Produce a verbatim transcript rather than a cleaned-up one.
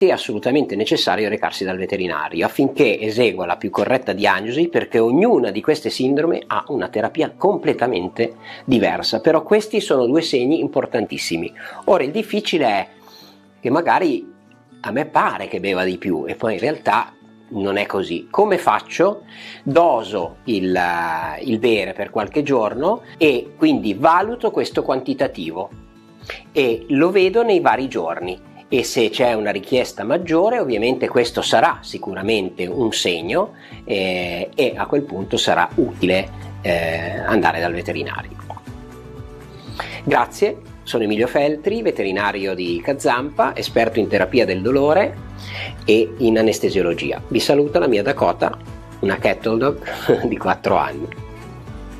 è assolutamente necessario recarsi dal veterinario affinché esegua la più corretta diagnosi, perché ognuna di queste sindromi ha una terapia completamente diversa, però questi sono due segni importantissimi. Ora il difficile è che magari a me pare che beva di più e poi in realtà non è così. Come faccio? Doso il, il bere per qualche giorno e quindi valuto questo quantitativo e lo vedo nei vari giorni. E se c'è una richiesta maggiore, ovviamente questo sarà sicuramente un segno eh, e a quel punto sarà utile eh, andare dal veterinario. Grazie, sono Emilio Feltri, veterinario di Cazampa, esperto in terapia del dolore e in anestesiologia. Vi saluta la mia Dakota, una cattle dog di quattro anni.